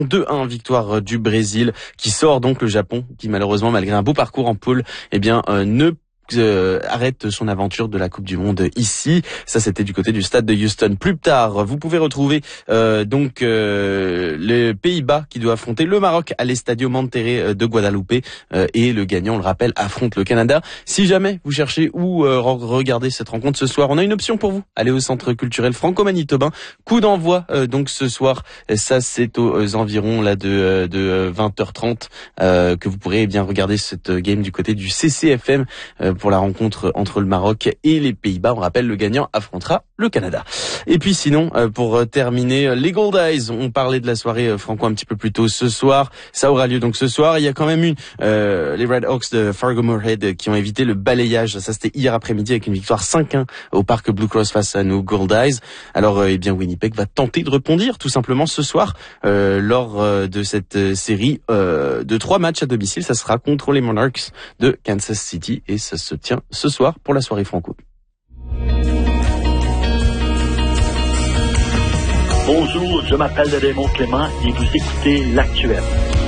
2-1, victoire du Brésil qui sort donc le Japon, qui malheureusement, malgré un beau parcours en poule, ne arrête son aventure de la Coupe du Monde ici. Ça, c'était du côté du stade de Houston. Plus tard, vous pouvez retrouver les Pays-Bas qui doit affronter le Maroc à l'Estadio Monterrey de Guadeloupe et le gagnant, on le rappelle, affronte le Canada. Si jamais vous cherchez où regarder cette rencontre ce soir, on a une option pour vous. Allez au Centre culturel franco-manitobain. Coup d'envoi donc ce soir. Ça, c'est aux environs là de 20h30 que vous pourrez bien regarder cette game du côté du CCFM pour la rencontre entre le Maroc et les Pays-Bas. On rappelle, le gagnant affrontera le Canada. Et puis sinon, pour terminer, les Gold Eyes, on parlait de la soirée franco un petit peu plus tôt ce soir. Ça aura lieu donc ce soir. Il y a quand même eu les Red Hawks de Fargo-Moorhead qui ont évité le balayage. Ça, c'était hier après-midi avec une victoire 5-1 au parc Blue Cross face à nos Gold Eyes. Alors, Winnipeg va tenter de rebondir tout simplement ce soir lors de cette série de 3 matchs à domicile. Ça sera contre les Monarchs de Kansas City et ça se tient ce soir pour la soirée franco. Bonjour, je m'appelle Raymond Clément et vous écoutez L'Actuel.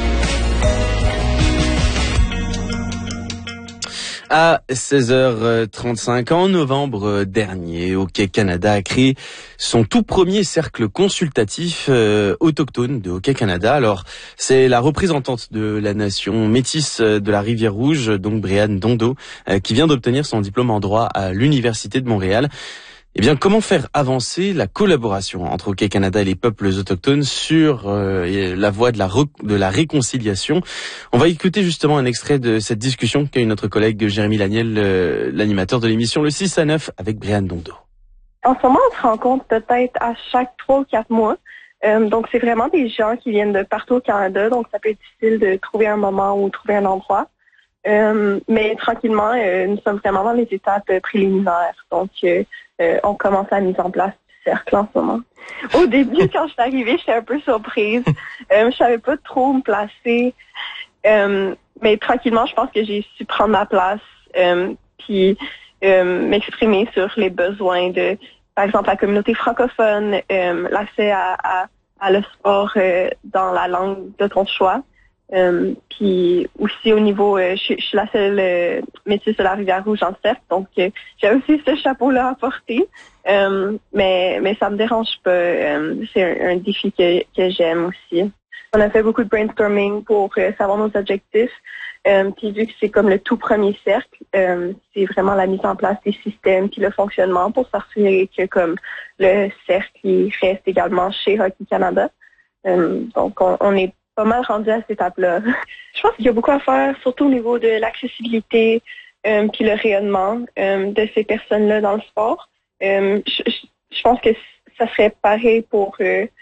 À 16h35, en novembre dernier, Hockey Canada a créé son tout premier cercle consultatif autochtone de Hockey Canada. Alors, c'est la représentante de la nation métisse de la Rivière-Rouge, donc Brianne Dondo, qui vient d'obtenir son diplôme en droit à l'Université de Montréal. Eh bien, comment faire avancer la collaboration entre Hockey Canada et les peuples autochtones sur la voie de la réconciliation? On va écouter justement un extrait de cette discussion qu'a eu notre collègue Jérémy Laniel, l'animateur de l'émission Le 6 à 9 avec Brianne Dondo. En ce moment, on se rencontre peut-être à chaque 3 ou 4 mois. Donc, c'est vraiment des gens qui viennent de partout au Canada. Donc, ça peut être difficile de trouver un moment ou trouver un endroit. Mais tranquillement, nous sommes vraiment dans les étapes préliminaires. Donc, on commence la mise en place du cercle en ce moment. Au début, quand je suis arrivée, j'étais un peu surprise. Je savais pas trop me placer. Mais tranquillement, je pense que j'ai su prendre ma place puis m'exprimer sur les besoins de, par exemple, la communauté francophone, l'accès à le sport dans la langue de ton choix. Puis aussi au niveau, je suis la seule métisse de la Rivière-Rouge en cercle, donc j'ai aussi ce chapeau-là à porter, mais ça me dérange pas. C'est un défi que j'aime aussi. On a fait beaucoup de brainstorming pour savoir nos objectifs. Puis vu que c'est comme le tout premier cercle, c'est vraiment la mise en place des systèmes puis le fonctionnement pour s'assurer que comme le cercle il reste également chez Hockey Canada. Donc on est pas mal rendu à cette étape-là. Je pense qu'il y a beaucoup à faire, surtout au niveau de l'accessibilité puis le rayonnement de ces personnes-là dans le sport. Je pense que ça serait pareil pour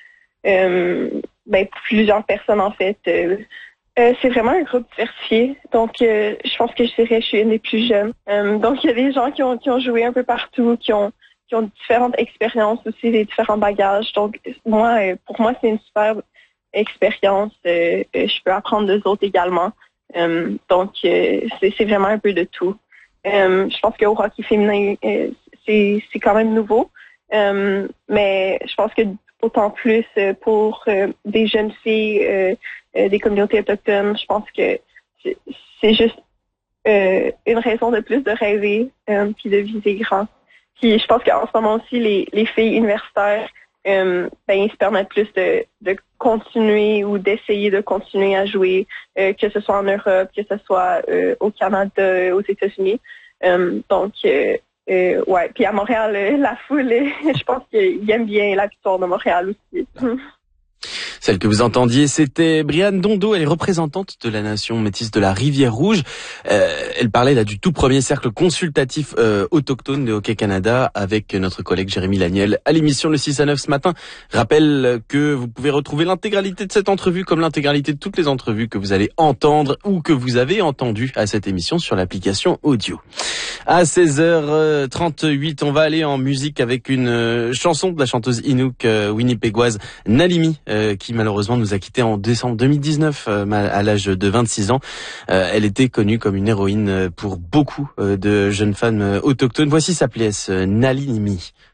plusieurs personnes en fait. C'est vraiment un groupe diversifié, donc je pense que je suis une des plus jeunes. Donc il y a des gens qui ont joué un peu partout, qui ont différentes expériences aussi, des différents bagages. Donc pour moi c'est une super expérience, je peux apprendre d'eux autres également. Donc, c'est vraiment un peu de tout. Je pense qu'au hockey féminin, c'est quand même nouveau. Mais je pense que autant plus pour des jeunes filles, des communautés autochtones, je pense que c'est juste une raison de plus de rêver puis de viser grand. Puis je pense qu'en ce moment aussi, les filles universitaires, ils se permettent plus de continuer ou d'essayer de continuer à jouer, que ce soit en Europe, que ce soit au Canada, aux États-Unis. Puis à Montréal, la foule, je pense qu'ils aiment bien la victoire de Montréal aussi. Celle que vous entendiez, c'était Brianne Dondo, elle est représentante de la nation métisse de la Rivière-Rouge. Elle parlait là du tout premier cercle consultatif autochtone de Hockey Canada avec notre collègue Jérémy Laniel à l'émission Le 6 à 9 ce matin. Rappelle que vous pouvez retrouver l'intégralité de cette entrevue comme l'intégralité de toutes les entrevues que vous allez entendre ou que vous avez entendues à cette émission sur l'application audio. À 16h38, on va aller en musique avec une chanson de la chanteuse Inuk winnipégoise Nalimi qui malheureusement nous a quittés en décembre 2019 à l'âge de 26 ans. Elle était connue comme une héroïne pour beaucoup de jeunes femmes autochtones. Voici sa pièce Nalimi.